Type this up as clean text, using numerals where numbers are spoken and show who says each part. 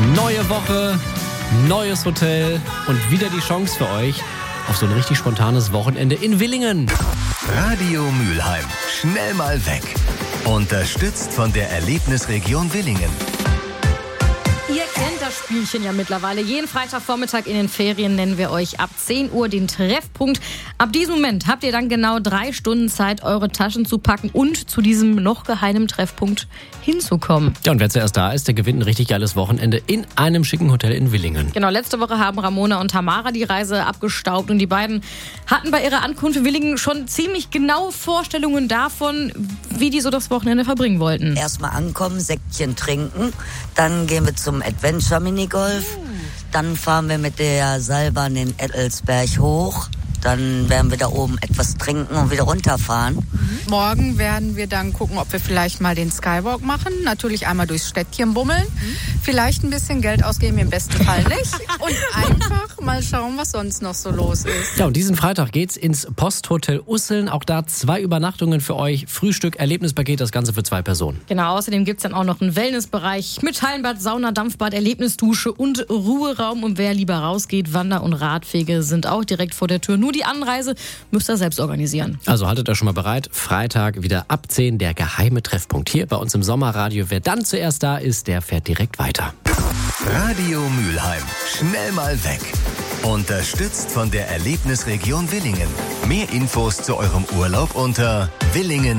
Speaker 1: Neue Woche, neues Hotel und wieder die Chance für euch auf so ein richtig spontanes Wochenende in Villingen.
Speaker 2: Radio Mülheim. Schnell mal weg. Unterstützt von der Erlebnisregion Villingen.
Speaker 3: Ihr kennt das Spielchen ja mittlerweile. Jeden Freitagvormittag in den Ferien nennen wir euch ab 10 Uhr den Treffpunkt. Ab diesem Moment habt ihr dann genau 3 Stunden Zeit, eure Taschen zu packen und zu diesem noch geheimen Treffpunkt hinzukommen.
Speaker 1: Ja, und wer zuerst da ist, der gewinnt ein richtig geiles Wochenende in einem schicken Hotel in Villingen.
Speaker 3: Genau, letzte Woche haben Ramona und Tamara die Reise abgestaubt und die beiden hatten bei ihrer Ankunft in Villingen schon ziemlich genaue Vorstellungen davon, wie die so das Wochenende verbringen wollten.
Speaker 4: Erstmal ankommen, Säckchen trinken, dann gehen wir zum Adventure Minigolf, dann fahren wir mit der Seilbahn den Ettelsberg hoch, dann werden wir da oben etwas trinken und wieder runterfahren.
Speaker 5: Morgen werden wir dann gucken, ob wir vielleicht mal den Skywalk machen. Natürlich einmal durchs Städtchen bummeln. Vielleicht ein bisschen Geld ausgeben, im besten Fall nicht. Und einfach mal schauen, was sonst noch so los ist.
Speaker 1: Ja, und diesen Freitag geht's ins Posthotel Usseln. Auch da 2 Übernachtungen für euch. Frühstück, Erlebnispaket, das Ganze für 2 Personen.
Speaker 3: Genau, außerdem gibt's dann auch noch einen Wellnessbereich mit Hallenbad, Sauna, Dampfbad, Erlebnisdusche und Ruheraum. Und wer lieber rausgeht, Wander- und Radwege sind auch direkt vor der Tür. Nur die Anreise müsst ihr selbst organisieren.
Speaker 1: Also haltet euch schon mal bereit. Freitag wieder ab 10 der geheime Treffpunkt hier bei uns im Sommerradio. Wer dann zuerst da ist, der fährt direkt weiter.
Speaker 2: Radio Mülheim. Schnell mal weg. Unterstützt von der Erlebnisregion Villingen. Mehr Infos zu eurem Urlaub unter Villingen